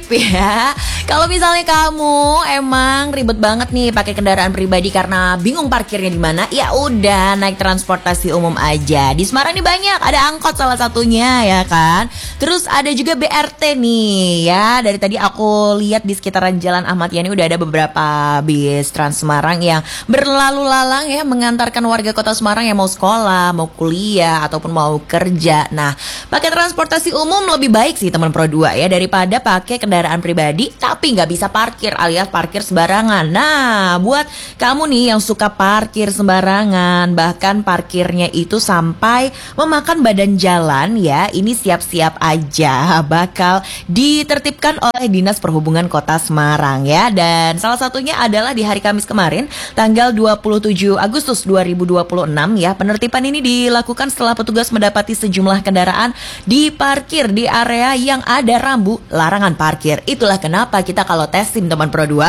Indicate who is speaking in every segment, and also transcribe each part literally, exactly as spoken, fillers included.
Speaker 1: tip ya. Kalau misalnya kamu emang ribet banget nih pakai kendaraan pribadi karena bingung parkirnya di mana, ya udah naik transportasi umum aja. Di Semarang nih banyak, ada angkot salah satunya ya kan. Terus ada juga B R T nih ya. Dari tadi aku lihat di sekitaran Jalan Ahmad Yani udah ada beberapa bis Trans Semarang yang berlalu lalang ya, mengantarkan warga kota Semarang yang mau sekolah, mau kuliah ataupun mau kerja. Nah, pakai transportasi umum lebih baik sih teman Pro dua ya, daripada pakai kendaraan pribadi tapi nggak bisa parkir alias parkir sembarangan. Nah, buat kamu nih yang suka parkir sembarangan, bahkan parkirnya itu sampai memakan badan jalan ya, ini siap-siap aja bakal ditertibkan oleh Dinas Perhubungan Kota Semarang ya. Dan salah satunya adalah di hari Kamis kemarin tanggal dua puluh tujuh Agustus dua ribu dua puluh enam ya. Penertiban ini dilakukan setelah petugas mendapati sejumlah kendaraan diparkir di area yang ada rambu larangan parkir. Itulah kenapa kita kalau tes SIM teman Pro dua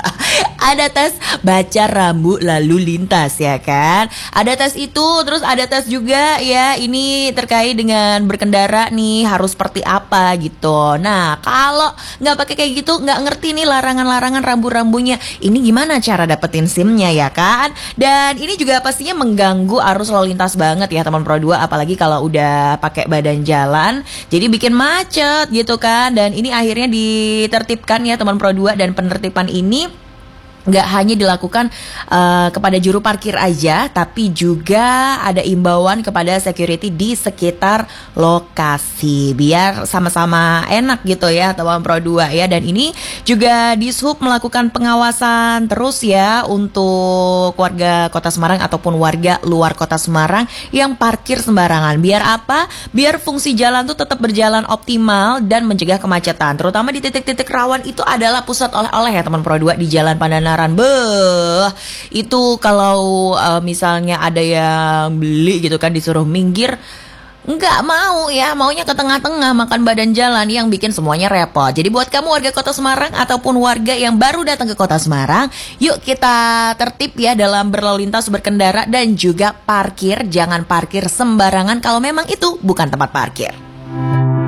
Speaker 1: ada tes baca rambu lalu lintas ya kan. Ada tes itu, terus ada tes juga ya ini terkait dengan berkendara nih harus seperti apa gitu. Nah, kalau nggak pakai kayak gitu, nggak ngerti nih larangan-larangan rambu-rambunya, ini gimana cara dapetin SIM-nya ya kan. Dan ini juga pastinya mengganggu arus lalu lintas banget ya teman Pro dua, apalagi kalau udah pakai badan jalan, jadi bikin macet gitu kan. Dan ini akhirnya ditertibkan ya teman Pro dua, dan penertiban ini nggak hanya dilakukan uh, kepada juru parkir aja, tapi juga ada imbauan kepada security di sekitar lokasi biar sama-sama enak gitu ya teman Pro dua ya. Dan ini juga Dishub melakukan pengawasan terus ya untuk warga Kota Semarang ataupun warga luar Kota Semarang yang parkir sembarangan. Biar apa? Biar fungsi jalan tuh tetap berjalan optimal dan mencegah kemacetan, terutama di titik-titik rawan itu adalah pusat oleh-oleh ya teman Pro dua di Jalan Pandanaran. Beuh, itu kalau uh, misalnya ada yang beli gitu kan disuruh minggir, nggak mau ya, maunya ke tengah-tengah makan badan jalan yang bikin semuanya repot. Jadi buat kamu warga Kota Semarang ataupun warga yang baru datang ke Kota Semarang, yuk kita tertib ya dalam berlalu lintas berkendara dan juga parkir. Jangan parkir sembarangan kalau memang itu bukan tempat parkir.